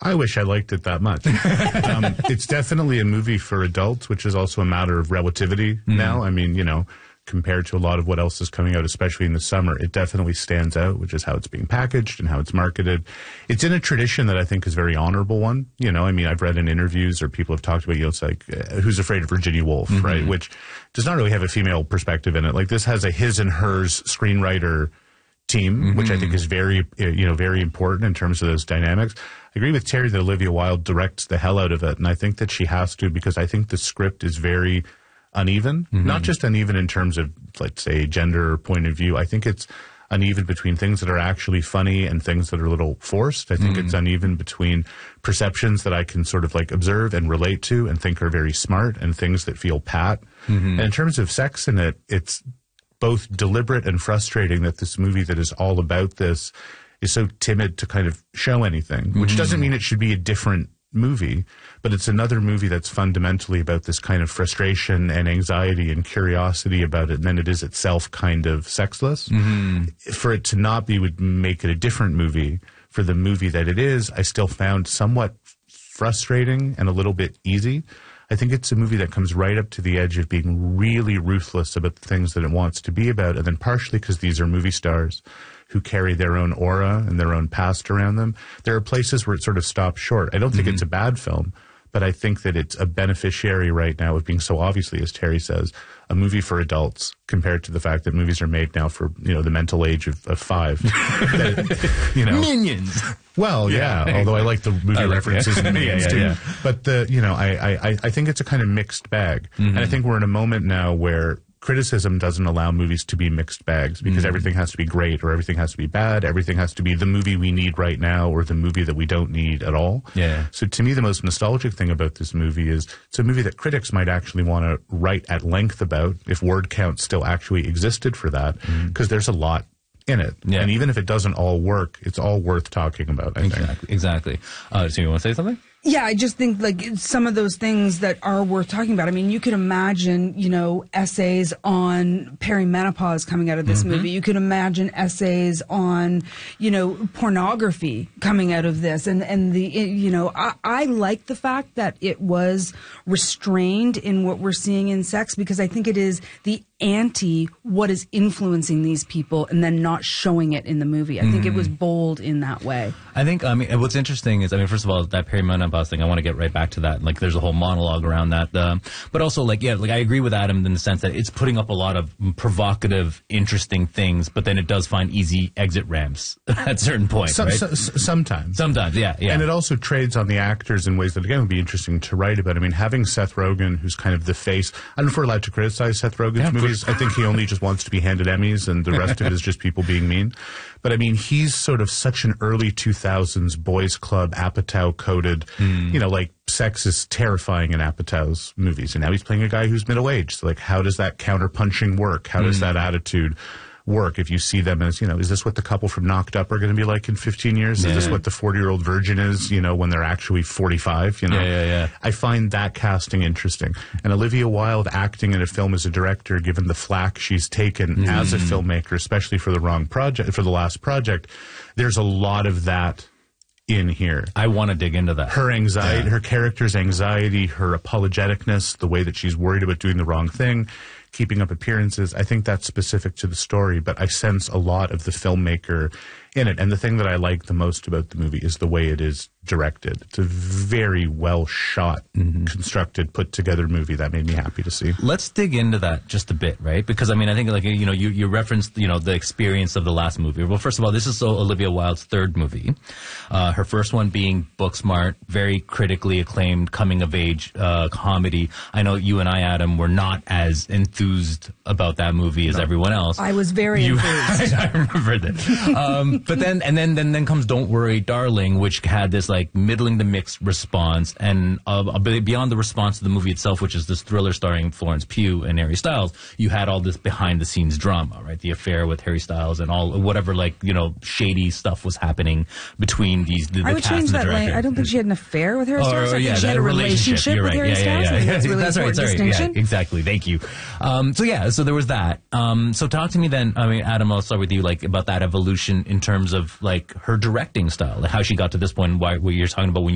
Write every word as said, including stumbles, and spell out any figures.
I wish I liked it that much. um, it's definitely a movie for adults, which is also a matter of relativity mm. now. I mean, you know, compared to a lot of what else is coming out, especially in the summer, it definitely stands out, which is how it's being packaged and how it's marketed. It's in a tradition that I think is a very honorable one. You know, I mean, I've read in interviews or people have talked about, you know, it's like, uh, Who's Afraid of Virginia Woolf, mm-hmm. right? Which does not really have a female perspective in it. Like, this has a his and hers screenwriter team, mm-hmm. which I think is very, you know, very important in terms of those dynamics. I agree with Terry that Olivia Wilde directs the hell out of it, and I think that she has to, because I think the script is very uneven, mm-hmm. not just uneven in terms of, let's say, gender point of view. I think it's uneven between things that are actually funny and things that are a little forced. I think mm-hmm. it's uneven between perceptions that I can sort of like observe and relate to and think are very smart and things that feel pat. Mm-hmm. And in terms of sex in it, it's both deliberate and frustrating that this movie that is all about this is so timid to kind of show anything, which mm-hmm. doesn't mean it should be a different movie, but it's another movie that's fundamentally about this kind of frustration and anxiety and curiosity about it, and then it is itself kind of sexless. Mm-hmm. For it to not be would make it a different movie. For the movie that it is, I still found somewhat frustrating and a little bit easy. I think it's a movie that comes right up to the edge of being really ruthless about the things that it wants to be about, and then partially because these are movie stars who carry their own aura and their own past around them. There are places where it sort of stops short. I don't think mm-hmm. it's a bad film, but I think that it's a beneficiary right now of being so obviously, as Terry says, a movie for adults compared to the fact that movies are made now for, you know, the mental age of, of five. that, you know, Minions. Well, yeah, yeah although I like the movie like references in Minions yeah, yeah, too. Yeah. But the, you know, I, I, I think it's a kind of mixed bag. Mm-hmm. And I think we're in a moment now where criticism doesn't allow movies to be mixed bags because mm. everything has to be great or everything has to be bad. Everything has to be the movie we need right now or the movie that we don't need at all. Yeah. So to me, the most nostalgic thing about this movie is it's a movie that critics might actually want to write at length about if word count still actually existed for that, because mm. there's a lot in it. Yeah. And even if it doesn't all work, it's all worth talking about, I exactly, think. Exactly. Uh, so you want to say something? Yeah, I just think like some of those things that are worth talking about. I mean, you could imagine, you know, essays on perimenopause coming out of this mm-hmm. movie. You could imagine essays on, you know, pornography coming out of this. And, and the, you know, I, I like the fact that it was restrained in what we're seeing in sex, because I think it is the anti what is influencing these people and then not showing it in the movie. I mm. think it was bold in that way. I think, I mean, what's interesting is, I mean, first of all, that perimenopause thing, I want to get right back to that. Like, there's a whole monologue around that. Um, but also, like, yeah, like, I agree with Adam in the sense that it's putting up a lot of provocative, interesting things, but then it does find easy exit ramps at certain points, Some, right? so, sometimes. Sometimes, yeah, yeah. And it also trades on the actors in ways that, again, would be interesting to write about. I mean, having Seth Rogen, who's kind of the face, I don't know if we're allowed to criticize Seth Rogen's yeah, movies. I think he only just wants to be handed Emmys, and the rest of it is just people being mean. But I mean, he's sort of such an early two thousands boys club, Apatow-coded, mm. you know, like, sex is terrifying in Apatow's movies. And now he's playing a guy who's middle-aged. So, like, how does that counter-punching work? How does mm. that attitude work if you see them as, you know, is this what the couple from Knocked Up are going to be like in fifteen years? Yeah. Is this what the forty-year-old virgin is, you know, when they're actually forty-five, you know? Yeah, yeah, yeah. I find that casting interesting. And Olivia Wilde acting in a film as a director, given the flack she's taken mm. as a filmmaker, especially for the wrong project, for the last project, there's a lot of that in here. I want to dig into that. Her anxiety, yeah. her character's anxiety, her apologeticness, the way that she's worried about doing the wrong thing, keeping up appearances. I think that's specific to the story, but I sense a lot of the filmmaker in it. And the thing that I like the most about the movie is the way it is directed. It's a very well shot, mm-hmm. constructed, put together movie that made me happy to see. Let's dig into that just a bit, right? Because I mean, I think like, you know, you, you referenced, you know, the experience of the last movie. Well, first of all, this is so Olivia Wilde's third movie. Uh, her first one being Booksmart, very critically acclaimed coming of age uh, comedy. I know you and I, Adam, were not as enthused about that movie as no. everyone else. I was very you, enthused. I remember that. Um, but then, and then, then, then comes Don't Worry, Darling, which had this like middling to mixed response, and uh, beyond the response to the movie itself, which is this thriller starring Florence Pugh and Harry Styles, you had all this behind the scenes drama, right? The affair with Harry Styles and all whatever like you know shady stuff was happening between these. The, the I would cast change and the that. director. Like, I don't think she had an affair with Harry Styles. Or, I yeah, think she had a relationship, You're with right. Harry yeah, Styles. Yeah, yeah, I think yeah. that's really that's important right. Sorry. distinction. Yeah, exactly. Thank you. Um, so yeah, so there was that. Um, so talk to me then. I mean, Adam, I'll start with you. Like about that evolution in terms of like her directing style, like how she got to this point. Why what you're talking about when you